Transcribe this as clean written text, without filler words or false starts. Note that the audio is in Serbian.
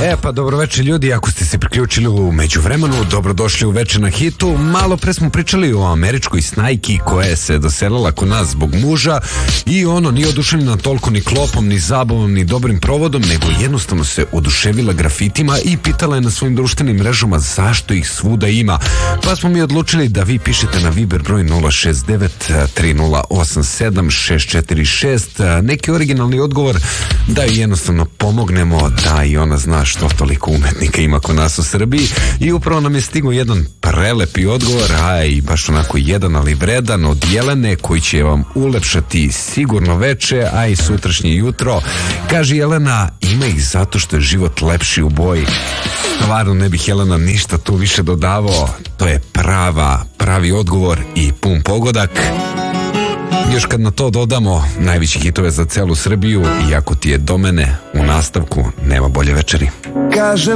Pa dobroveče ljudi, ako ste se priključili u međuvremenu, dobrodošli u Veče na hitu. Malo pre smo pričali o američkoj snajki koja je se doselila kod nas zbog muža i nije oduševljena toliko ni klopom, ni zabavom, ni dobrim provodom, nego jednostavno se oduševila grafitima i pitala je na svojim društvenim mrežama zašto ih svuda ima. Pa smo mi odlučili da vi pišete na Viber broj 069 3087 646 neki originalni odgovor, da joj jednostavno pomognemo da i ona zna što toliko umetnika ima kod nas u Srbiji. I upravo nam je stigao jedan prelepi odgovor, a i baš onako jedan, ali vredan, od Jelene, koji će vam ulepšati sigurno veče, a i sutrašnje jutro. Kaže Jelena, ima ih zato što je život lepši u boji. Stvarno ne bih, Jelena, ništa tu više dodavao. To je pravi odgovor i pun pogodak. Još kad na to dodamo najveći hitove za celu Srbiju, i ako ti je do mene, u nastavku nema bolje večeri. Kaže